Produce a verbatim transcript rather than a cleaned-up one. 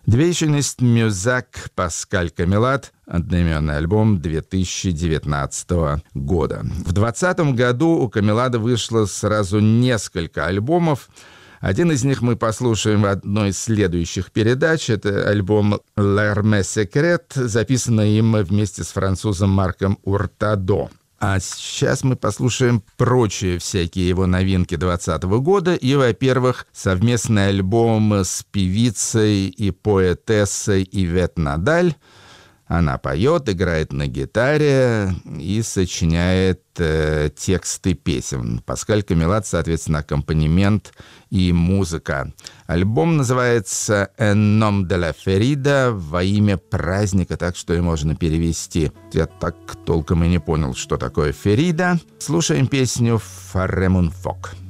Division ist Music, Паскаль Камилат, одноименный альбом две тысячи девятнадцатого года. В двадцатом году у Камилата вышло сразу несколько альбомов. Один из них мы послушаем в одной из следующих передач. Это альбом «L'Hermès Secret», записанный им вместе с французом Марком Уртадо. А сейчас мы послушаем прочие всякие его новинки двадцатого года. И, во-первых, совместный альбом с певицей и поэтессой Ивет Надаль. Она поет, играет на гитаре и сочиняет э, тексты песен. Паскаль Камилат, соответственно, аккомпанемент и музыка. Альбом называется «En nom de la ferida», «Во имя праздника», так что и можно перевести. Я так толком и не понял, что такое «ферида». Слушаем песню «Фаремун Фок».